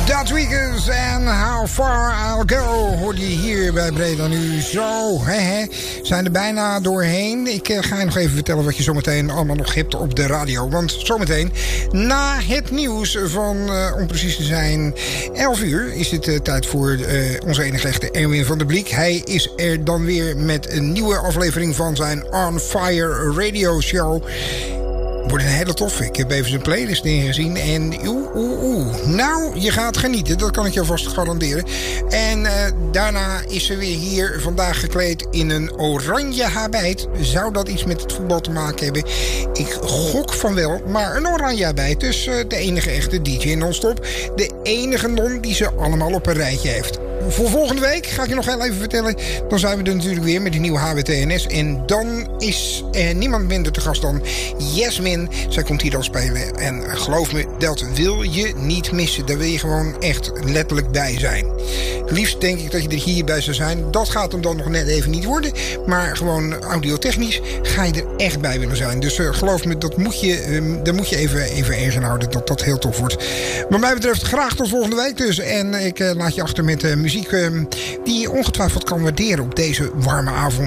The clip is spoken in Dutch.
Dat Weekends en How Far I'll Go hoorde je hier bij Breda Nu. Zo, zijn er bijna doorheen. Ik ga je nog even vertellen wat je zometeen allemaal nog hebt op de radio. Want zometeen, na het nieuws van, om precies te zijn, 11 uur... is het tijd voor onze enige echte Erwin van der Bliek. Hij is er dan weer met een nieuwe aflevering van zijn On Fire Radio Show. Wordt een hele tof. Ik heb even zijn playlist ingezien. En nou, je gaat genieten. Dat kan ik je vast garanderen. En daarna is ze weer hier vandaag gekleed in een oranje habit. Zou dat iets met het voetbal te maken hebben? Ik gok van wel. Maar een oranje habit. Dus de enige echte DJ non-stop. De enige non die ze allemaal op een rijtje heeft. Voor volgende week ga ik je nog heel even vertellen. Dan zijn we er natuurlijk weer met die nieuwe HWTNS. En dan is niemand minder te gast dan Jasmin. Zij komt hier dan spelen. En geloof me, dat wil je niet missen. Daar wil je gewoon echt letterlijk bij zijn. Liefst denk ik dat je er hierbij zou zijn. Dat gaat hem dan nog net even niet worden. Maar gewoon audiotechnisch ga je er echt bij willen zijn. Dus geloof me, daar moet je even ergens aan houden. Dat dat heel tof wordt. Wat mij betreft graag tot volgende week dus. En ik laat je achter met muziek die je ongetwijfeld kan waarderen op deze warme avond.